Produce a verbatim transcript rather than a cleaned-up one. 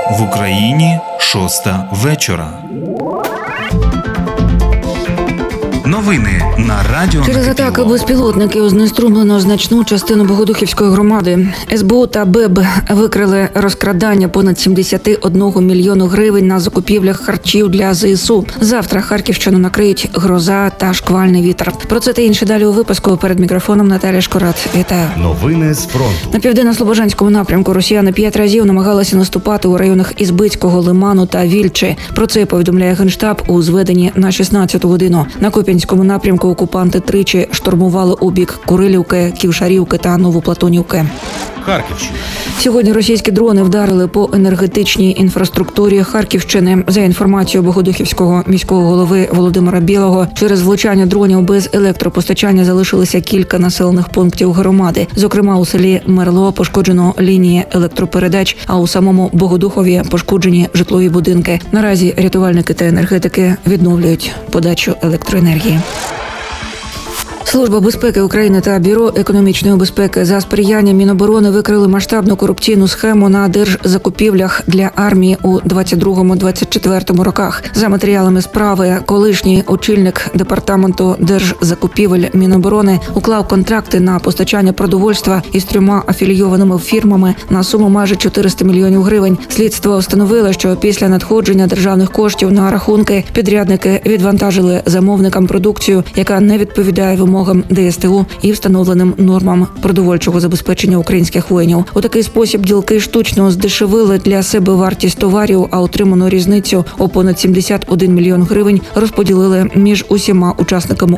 В Україні шоста вечора. Новини на радіо. Через атаки безпілотників знеструмлено значну частину Богодухівської громади. ес бе у та бе е б викрили розкрадання понад сімдесят один мільйону гривень на закупівлях харчів для зе ес у. Завтра Харківщину накриють гроза та шквальний вітер. Про це та інше далі у випуску. Перед мікрофоном Наталія Шкорат. Вітаю. Новини з фронту. На південно-слобожанському напрямку росіяни п'ять разів намагалися наступати у районах Ізбицького, Лиману та Вільчі. Про це повідомляє Генштаб у зведенні на шістнадцяту годину. На Куп'янському напрямку окупанти тричі штурмували у бік Курилівки, Ківшарівки та Новоплатонівки. Харківщина. Сьогодні російські дрони вдарили по енергетичній інфраструктурі Харківщини. За інформацією Богодухівського міського голови Володимира Білого, через влучання дронів без електропостачання залишилися кілька населених пунктів громади. Зокрема, у селі Мерло пошкоджено лінії електропередач, а у самому Богодухові пошкоджені житлові будинки. Наразі рятувальники та енергетики відновлюють подачу електроенергії. Служба безпеки України та Бюро економічної безпеки за сприяння Міноборони викрили масштабну корупційну схему на держзакупівлях для армії у двадцять другому - двадцять четвертому роках. За матеріалами справи, колишній очільник департаменту держзакупівель Міноборони уклав контракти на постачання продовольства із трьома афілійованими фірмами на суму майже чотириста мільйонів гривень. Слідство встановило, що після надходження державних коштів на рахунки підрядники відвантажили замовникам продукцію, яка не відповідає вимогам де ес те у і встановленим нормам продовольчого забезпечення українських воїнів. У такий спосіб ділки штучно здешевили для себе вартість товарів, а отриману різницю у понад сімдесят один мільйон гривень розподілили між усіма учасниками